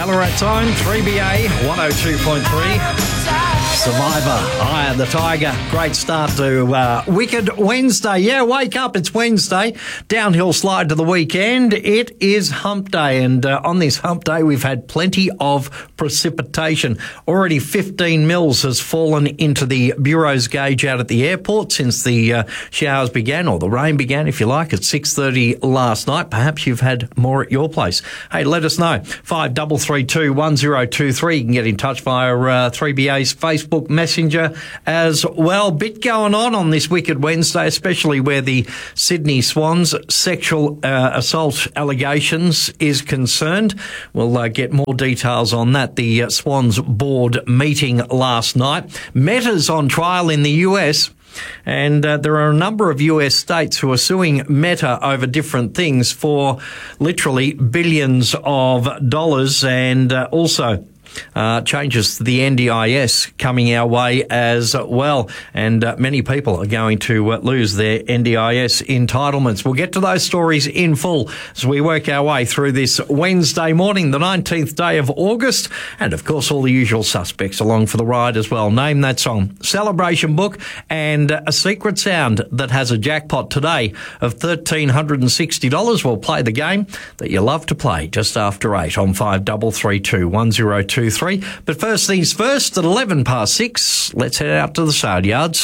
Ballarat time, 3BA 102.3. Survivor, Eye of the Tiger. Great start to Wicked Wednesday. Yeah, wake up, it's Wednesday. Downhill slide to the weekend. It is hump day, and on this hump day we've had plenty of precipitation. Already 15 mils has fallen into the Bureau's gauge out at the airport since the showers began, or the rain began, if you like, at 6:30 last night. Perhaps you've had more at your place. Hey, let us know. 5332 1023. You can get in touch via 3BA's Facebook Messenger as well. Bit going on this Wicked Wednesday, especially where the Sydney Swans sexual assault allegations is concerned. We'll get more details on that. The Swans board meeting last night. Meta's on trial in the US. And there are a number of US states who are suing Meta over different things for literally billions of dollars, and also changes to the NDIS coming our way as well. And many people are going to lose their NDIS entitlements. We'll get to those stories in full as we work our way through this Wednesday morning, the 19th day of August. And, of course, all the usual suspects along for the ride as well. Name that song, Celebration Book, and a secret sound that has a jackpot today of $1,360. We'll play the game that you love to play just after 8 on 5332 1023. But first things first, at 11 past 6, let's head out to the sale yards.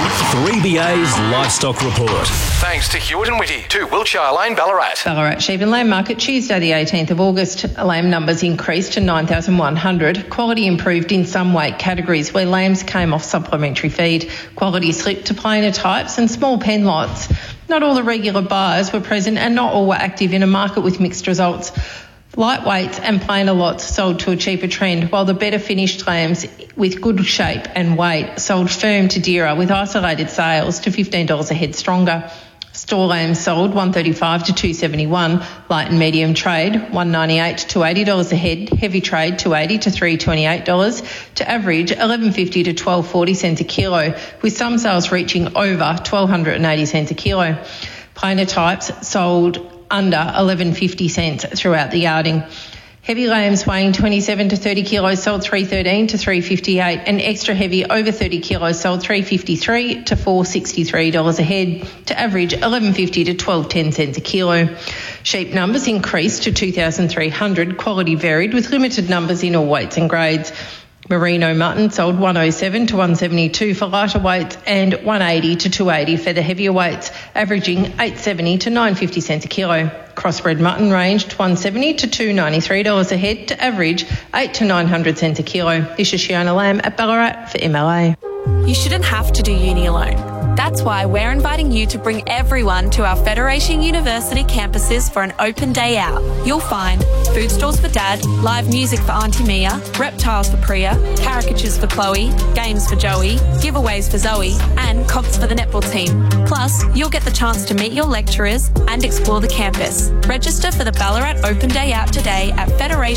3BA's Livestock Report. Thanks to Hewitt and Whitty, 2 Wiltshire Lane, Ballarat. Ballarat Sheep and Lamb Market Tuesday the 18th of August. Lamb numbers increased to 9,100. Quality improved in some weight categories where lambs came off supplementary feed. Quality slipped to plainer types and small pen lots. Not all the regular buyers were present and not all were active in a market with mixed results. Lightweights and plainer lots sold to a cheaper trend, while the better finished lambs with good shape and weight sold firm to dearer, with isolated sales to $15 a head stronger. Store lambs sold $135 to $271, light and medium trade $198 to $280 a head, heavy trade $280 to $328, to average $11.50 to $12.40 a kilo, with some sales reaching over $1,280 a kilo. Plainer types sold under 11.50 cents throughout the yarding. Heavy lambs weighing 27 to 30 kilos sold $3.13 to $3.58, and extra heavy over 30 kilos sold $3.53 to $4.63 a head, to average $11.50 to $12.10 a kilo. Sheep numbers increased to 2,300. Quality varied with limited numbers in all weights and grades. Merino mutton sold $107 to $172 for lighter weights and $180 to $280 for the heavier weights, averaging $8.70 to $9.50 a kilo. Crossbred mutton ranged $170 to $293 a head, to average $8 to $900 a kilo. This is Shiona Lamb at Ballarat for MLA. You shouldn't have to do uni alone. That's why we're inviting you to bring everyone to our Federation University campuses for an open day out. You'll find food stalls for Dad, live music for Auntie Mia, reptiles for Priya, caricatures for Chloe, games for Joey, giveaways for Zoe, and comps for the netball team. Plus, you'll get the chance to meet your lecturers and explore the campus. Register for the Ballarat Open Day Out today at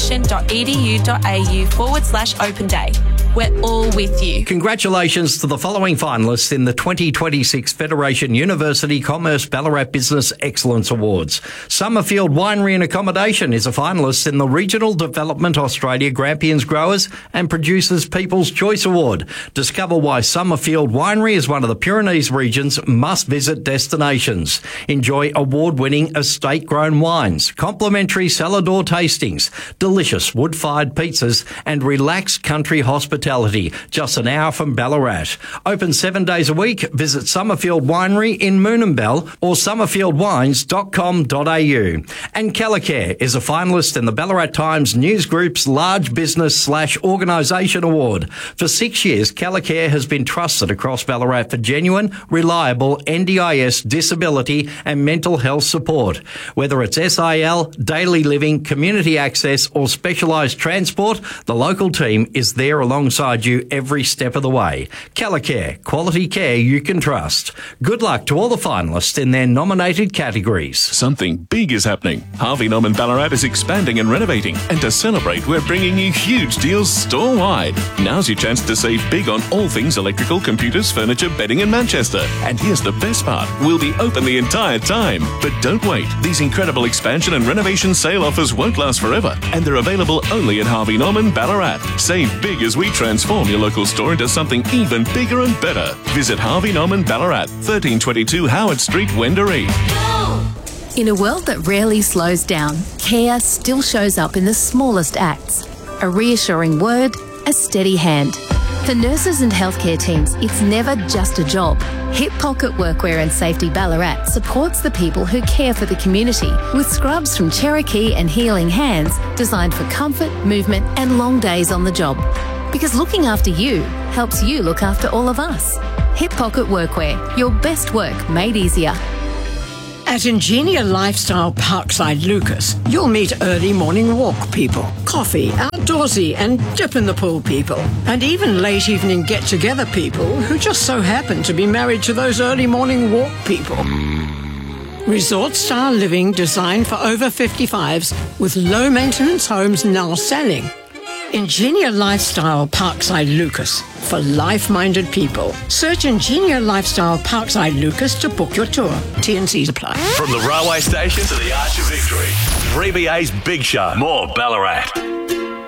federation.edu.au/open day. We're all with you. Congratulations to the following finalists in the 2026 Federation University Commerce Ballarat Business Excellence Awards. Summerfield Winery and Accommodation is a finalist in the Regional Development Australia Grampians Growers and Producers People's Choice Award. Discover why Summerfield Winery is one of the Pyrenees region's must-visit destinations. Enjoy award-winning estate-grown wines, complimentary cellar door tastings, delicious wood-fired pizzas and relaxed country hospitality just an hour from Ballarat. Open 7 days a week. Visit Summerfield Winery in Moonambell or summerfieldwines.com.au. And Kellicare is a finalist in the Ballarat Times News Group's Large Business/Organisation Award. For 6 years, Kellicare has been trusted across Ballarat for genuine, reliable NDIS disability and mental health support. Whether it's SIL, daily living, community access or specialised transport, the local team is there alongside alongside you every step of the way. Calicare, quality care you can trust. Good luck to all the finalists in their nominated categories. Something big is happening. Harvey Norman Ballarat is expanding and renovating, and to celebrate, we're bringing you huge deals store-wide. Now's your chance to save big on all things electrical, computers, furniture, bedding in Manchester. And here's the best part. We'll be open the entire time. But don't wait. These incredible expansion and renovation sale offers won't last forever, and they're available only at Harvey Norman Ballarat. Save big as we transform your local store into something even bigger and better. Visit Harvey Norman Ballarat, 1322 Howard Street, Wendouree. In a world that rarely slows down, care still shows up in the smallest acts. A reassuring word, a steady hand. For nurses and healthcare teams, it's never just a job. Hip Pocket Workwear and Safety Ballarat supports the people who care for the community with scrubs from Cherokee and Healing Hands designed for comfort, movement and long days on the job. Because looking after you helps you look after all of us. Hip Pocket Workwear, your best work made easier. At Ingenia Lifestyle Parkside Lucas, you'll meet early morning walk people, coffee, outdoorsy and dip in the pool people, and even late evening get-together people who just so happen to be married to those early morning walk people. Resort-style living designed for over 55s with low-maintenance homes now selling. Ingenia Lifestyle Parkside Lucas for life-minded people. Search Ingenia Lifestyle Parkside Lucas to book your tour. T&Cs apply. From the railway station to the Arch of Victory, 3BA's Big Show. More Ballarat.